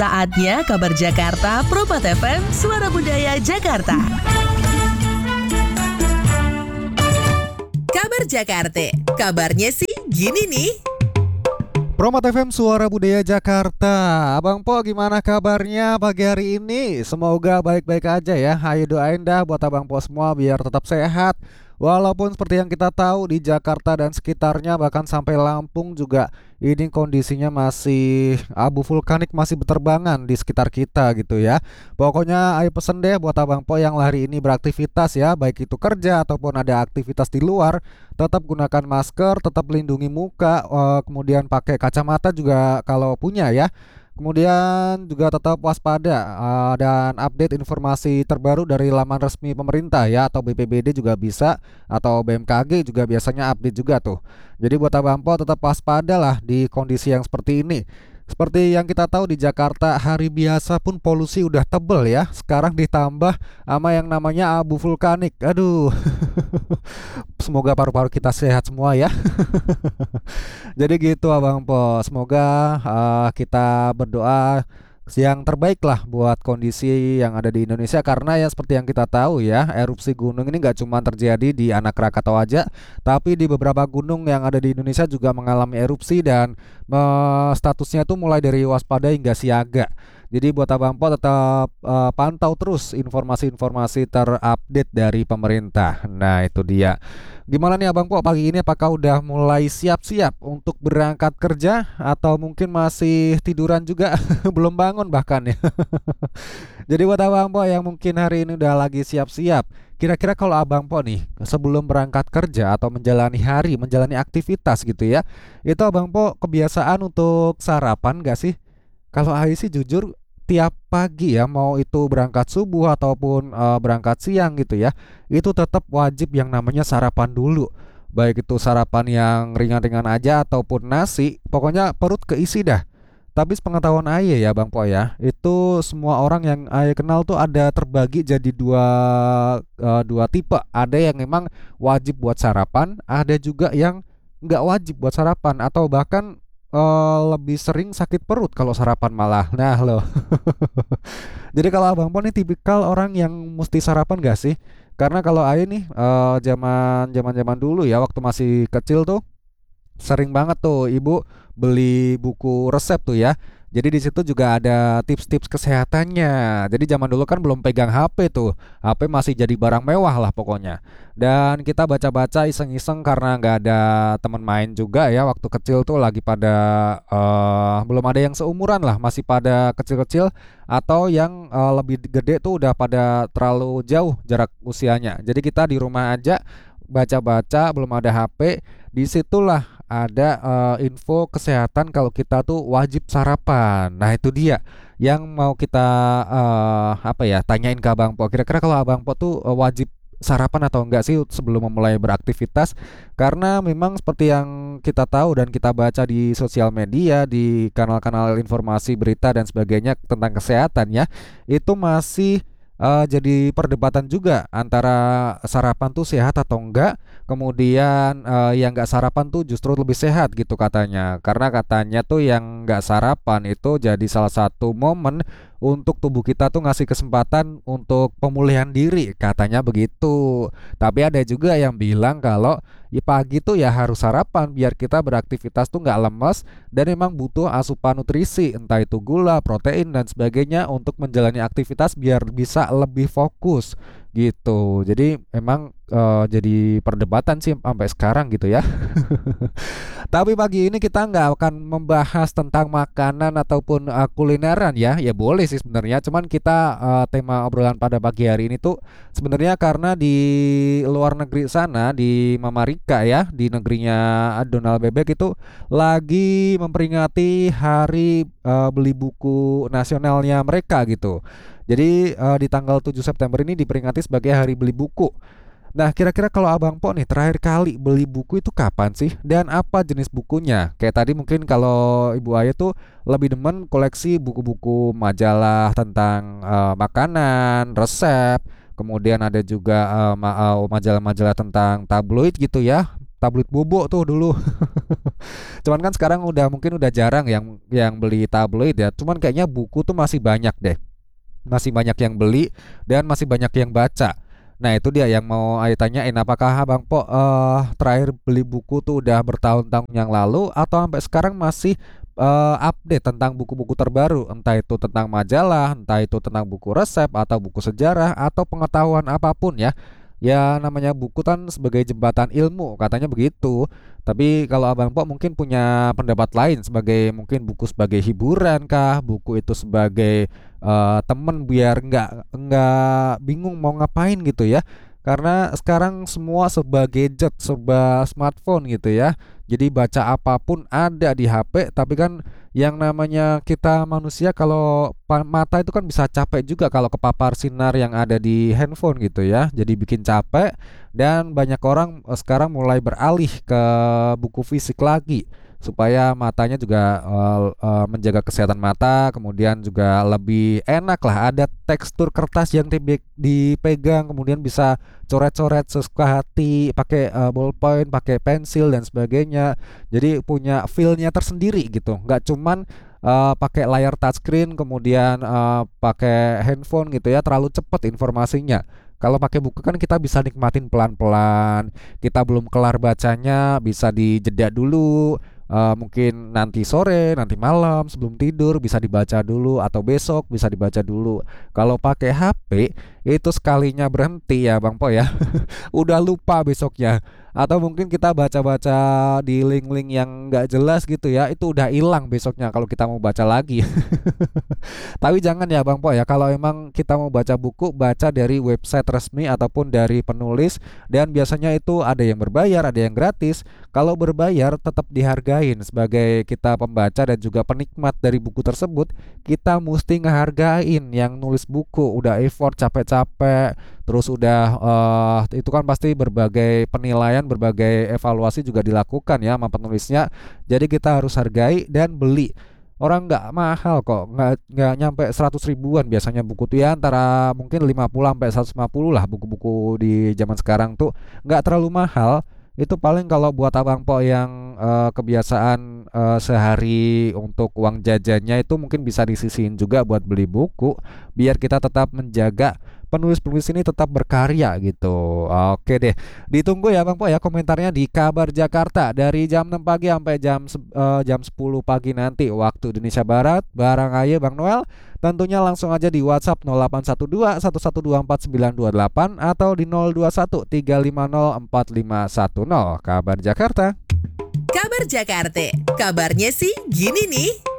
Saatnya kabar Jakarta, Propat FM, Suara Budaya Jakarta. Kabar Jakarta, kabarnya sih gini nih. Promat FM Suara Budaya Jakarta. Abang Po, gimana kabarnya pagi hari ini? Semoga baik-baik aja ya. Ayo doain dah buat Abang Po semua biar tetap sehat. Walaupun seperti yang kita tahu di Jakarta dan sekitarnya, bahkan sampai Lampung juga ini kondisinya masih abu vulkanik masih berterbangan di sekitar kita gitu ya. Pokoknya ayo pesen deh buat Abang Po yang hari ini beraktivitas ya, baik itu kerja ataupun ada aktivitas di luar, tetap gunakan masker, tetap lindungi muka, kemudian pakai kacamata juga kalau punya ya. Kemudian juga tetap waspada dan update informasi terbaru dari laman resmi pemerintah ya, atau BPBD juga bisa, atau BMKG juga biasanya update juga tuh. Jadi buat Abang Po tetap waspada lah di kondisi yang seperti ini. Seperti yang kita tahu di Jakarta hari biasa pun polusi udah tebel ya. Sekarang ditambah sama yang namanya abu vulkanik. Aduh. Semoga paru-paru kita sehat semua ya. Jadi gitu Abang Po. Semoga kita berdoa yang terbaik lah buat kondisi yang ada di Indonesia, karena ya seperti yang kita tahu ya, erupsi gunung ini nggak cuma terjadi di Anak Krakatau aja, tapi di beberapa gunung yang ada di Indonesia juga mengalami erupsi dan statusnya tuh mulai dari waspada hingga siaga. Jadi buat Abang Po tetap pantau terus informasi-informasi terupdate dari pemerintah. Nah itu dia. Gimana nih Abang Po pagi ini, apakah udah mulai siap-siap untuk berangkat kerja atau mungkin masih tiduran juga belum bangun bahkan ya. Jadi buat Abang Po yang mungkin hari ini udah lagi siap-siap, kira-kira kalau Abang Po nih sebelum berangkat kerja atau menjalani hari, menjalani aktivitas gitu ya, itu Abang Po kebiasaan untuk sarapan gak sih? Kalau Ayi sih jujur tiap pagi ya, mau itu berangkat subuh ataupun berangkat siang gitu ya, itu tetap wajib yang namanya sarapan dulu. Baik itu sarapan yang ringan-ringan aja ataupun nasi, pokoknya perut keisi dah. Tapi sepengetahuan Aye ya Bang Po ya, itu semua orang yang Aye kenal tuh ada terbagi jadi dua tipe. Ada yang memang wajib buat sarapan, ada juga yang nggak wajib buat sarapan, atau bahkan lebih sering sakit perut kalau sarapan malah. Nah loh. Jadi kalau Abang Po nih tipikal orang yang mesti sarapan gak sih? Karena kalau Aye nih zaman dulu ya, waktu masih kecil tuh sering banget tuh ibu beli buku resep tuh ya. Jadi di situ juga ada tips-tips kesehatannya. Jadi zaman dulu kan belum pegang HP tuh. HP masih jadi barang mewah lah pokoknya. Dan kita baca-baca iseng-iseng karena nggak ada teman main juga ya. Waktu kecil tuh lagi pada belum ada yang seumuran lah, masih pada kecil-kecil, atau yang lebih gede tuh udah pada terlalu jauh jarak usianya. Jadi kita di rumah aja baca-baca, belum ada HP. Disitulah ada info kesehatan kalau kita tuh wajib sarapan. Nah itu dia yang mau kita tanyain ke Abang Po. Kira-kira kalau Abang Po tuh wajib sarapan atau enggak sih sebelum memulai beraktivitas? Karena memang seperti yang kita tahu dan kita baca di sosial media, di kanal-kanal informasi berita dan sebagainya tentang kesehatan ya, itu masih jadi perdebatan juga antara sarapan tuh sehat atau enggak. Kemudian yang enggak sarapan tuh justru lebih sehat gitu katanya. Karena katanya tuh yang enggak sarapan itu jadi salah satu momen untuk tubuh kita tuh ngasih kesempatan untuk pemulihan diri, katanya begitu. Tapi ada juga yang bilang kalau ya pagi tuh ya harus sarapan biar kita beraktivitas tuh nggak lemes, dan memang butuh asupan nutrisi, entah itu gula, protein dan sebagainya untuk menjalani aktivitas biar bisa lebih fokus gitu. Jadi memang jadi perdebatan sih sampai sekarang gitu ya. Tapi pagi ini kita nggak akan membahas tentang makanan ataupun kulineran ya. Ya boleh sih sebenarnya, cuman kita tema obrolan pada pagi hari ini tuh sebenarnya karena di luar negeri sana, di Mama Rika ya, di negerinya Donald Bebek itu lagi memperingati hari beli buku nasionalnya mereka gitu. Jadi di tanggal 7 September ini diperingati sebagai hari beli buku. Nah, kira-kira kalau Abang Po nih terakhir kali beli buku itu kapan sih? Dan apa jenis bukunya? Kayak tadi mungkin kalau Ibu Ayu tuh lebih demen koleksi buku-buku majalah tentang makanan, resep. Kemudian ada juga majalah-majalah tentang tabloid gitu ya. tabloid bobo tuh dulu. Cuman kan sekarang mungkin udah jarang yang beli tabloid ya. Cuman kayaknya buku tuh masih banyak deh. Masih banyak yang beli dan masih banyak yang baca. Nah itu dia yang mau Ayu tanyain, apakah Abang Po terakhir beli buku tuh udah bertahun-tahun yang lalu atau sampai sekarang masih update tentang buku-buku terbaru, entah itu tentang majalah, entah itu tentang buku resep atau buku sejarah atau pengetahuan apapun ya. Ya namanya buku kan sebagai jembatan ilmu, katanya begitu. Tapi kalau Abang Po mungkin punya pendapat lain, sebagai mungkin buku sebagai hiburan kah, buku itu sebagai temen biar nggak bingung mau ngapain gitu ya. Karena sekarang semua serba gadget, serba smartphone gitu ya. Jadi baca apapun ada di HP, tapi kan yang namanya kita manusia kalau mata itu kan bisa capek juga kalau kepapar sinar yang ada di handphone gitu ya. Jadi bikin capek dan banyak orang sekarang mulai beralih ke buku fisik lagi supaya matanya juga menjaga kesehatan mata, kemudian juga lebih enak lah, ada tekstur kertas yang dipegang, kemudian bisa coret-coret sesuka hati, pakai ballpoint, pakai pensil dan sebagainya. Jadi punya feel-nya tersendiri gitu, nggak cuman pakai layar touchscreen kemudian pakai handphone gitu ya, terlalu cepat informasinya. Kalau pakai buku kan kita bisa nikmatin pelan-pelan. Kita belum kelar bacanya bisa dijeda dulu. Mungkin nanti sore, nanti malam sebelum tidur bisa dibaca dulu atau besok bisa dibaca dulu. Kalau pakai HP itu sekalinya berhenti ya Bang Po ya. Udah lupa besoknya. Atau mungkin kita baca-baca di link-link yang nggak jelas gitu ya, itu udah hilang besoknya kalau kita mau baca lagi. Tapi jangan ya Bang Po ya, kalau emang kita mau baca buku, baca dari website resmi ataupun dari penulis. Dan biasanya itu ada yang berbayar, ada yang gratis. Kalau berbayar tetap dihargain sebagai kita pembaca dan juga penikmat dari buku tersebut. Kita mesti ngehargain yang nulis buku, udah effort capek-capek, terus udah itu kan pasti berbagai penilaian, berbagai evaluasi juga dilakukan ya sama penulisnya. Jadi kita harus hargai dan beli. Orang nggak mahal kok, nggak nyampe 100 ribuan biasanya buku tuh ya, antara mungkin 50 sampai 150 lah buku-buku di zaman sekarang tuh, nggak terlalu mahal. Itu paling kalau buat Abang Po yang kebiasaan sehari untuk uang jajannya itu mungkin bisa disisihin juga buat beli buku, biar kita tetap menjaga penulis-penulis ini tetap berkarya gitu. Oke deh, ditunggu ya Bang Po ya komentarnya di Kabar Jakarta dari jam 6 pagi sampai jam 10 pagi nanti waktu Indonesia Barat bareng Aye Bang Noel. Tentunya langsung aja di WhatsApp 0812 1124 928 atau di 021 350 4510. Kabar Jakarta. Kabar Jakarta, kabarnya sih gini nih.